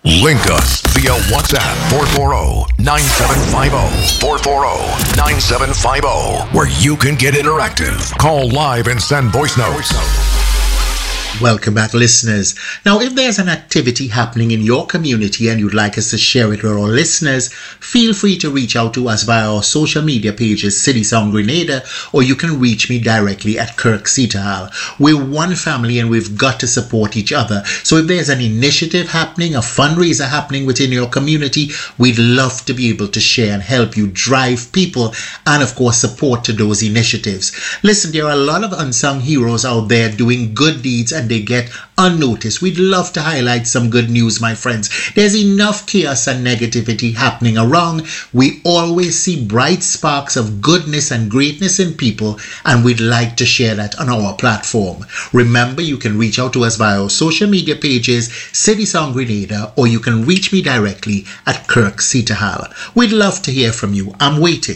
Link us via WhatsApp 440-9750. 440-9750. Where you can get interactive. Call live and send voice notes. Welcome back, listeners. Now, if there's an activity happening in your community and you'd like us to share it with our listeners, feel free to reach out to us via our social media pages, City Sound Grenada, or you can reach me directly at Kirk Ceterhall. We're one family and we've got to support each other. So if there's an initiative happening, a fundraiser happening within your community, we'd love to be able to share and help you drive people and, of course, support to those initiatives. Listen, there are a lot of unsung heroes out there doing good deeds and they get unnoticed. We'd love to highlight some good news, my friends. There's enough chaos and negativity happening around. We always see bright sparks of goodness and greatness in people, and we'd like to share that on our platform. Remember, you can reach out to us via our social media pages, City Sound Grenada, or you can reach me directly at Kirk Ceterhall. We'd love to hear from you. I'm waiting.